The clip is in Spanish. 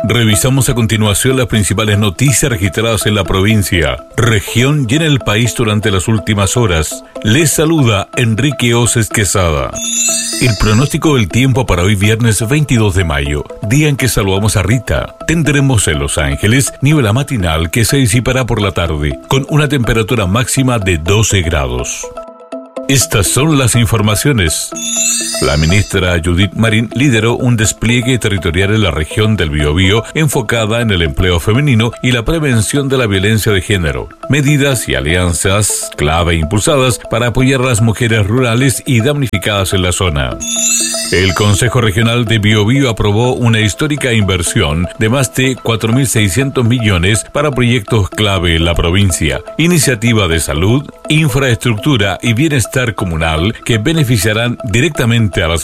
Revisamos a continuación las principales noticias registradas en la provincia, región y en el país durante las últimas horas. Les saluda Enrique Oces Quesada. El pronóstico del tiempo para hoy viernes 22 de mayo, día en que saludamos a Rita. Tendremos en Los Ángeles niebla matinal que se disipará por la tarde, con una temperatura máxima de 12 grados. Estas son las informaciones. La ministra Judith Marín lideró un despliegue territorial en la región del Biobío enfocada en el empleo femenino y la prevención de la violencia de género. Medidas y alianzas clave impulsadas para apoyar a las mujeres rurales y damnificadas en la zona. El Consejo Regional de Biobío aprobó una histórica inversión de más de 4.600 millones para proyectos clave en la provincia, iniciativa de salud, infraestructura y bienestar comunal que beneficiarán directamente a las